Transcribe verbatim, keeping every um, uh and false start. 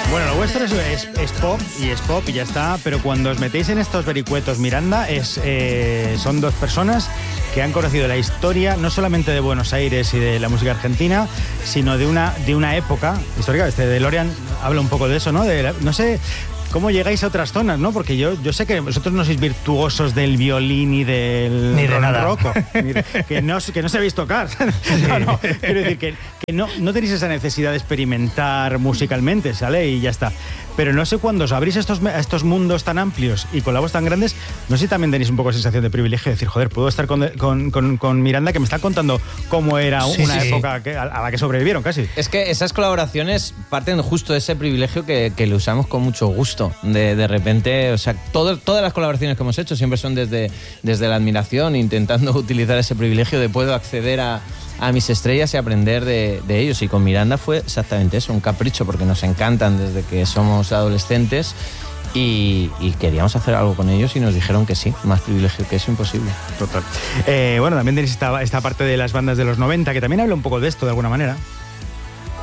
Bueno, lo vuestro es, es, es pop y es pop y ya está, pero cuando os metéis en estos vericuetos Miranda, es, eh, son dos personas que han conocido la historia no solamente de Buenos Aires y de la música argentina, sino de una, de una época histórica. Este DeLorean habla un poco de eso, ¿no? De la, no sé... ¿Cómo llegáis a otras zonas, no? Porque yo, yo sé que vosotros no sois virtuosos del violín y del ni de nada. Rocco, que no, que no sabéis tocar. No, no, quiero decir que, que no, no tenéis esa necesidad de experimentar musicalmente, ¿sale? Y ya está. Pero no sé, cuando os abrís estos, estos mundos tan amplios y con la voz tan grandes, no sé si también tenéis un poco de sensación de privilegio, de decir, joder, puedo estar con, con, con, con Miranda, que me está contando cómo era sí, una sí, época que, a, a la que sobrevivieron casi. Es que esas colaboraciones parten justo de ese privilegio que, que le usamos con mucho gusto. De, de repente, o sea, todo, todas las colaboraciones que hemos hecho siempre son desde, desde la admiración, intentando utilizar ese privilegio de puedo acceder a, a mis estrellas y aprender de, de ellos. Y con Miranda fue exactamente eso, un capricho, porque nos encantan desde que somos adolescentes y, y queríamos hacer algo con ellos y nos dijeron que sí, más privilegio que eso imposible. Total. Eh, bueno, también tenéis esta, esta parte de las bandas de los noventa que también habla un poco de esto de alguna manera.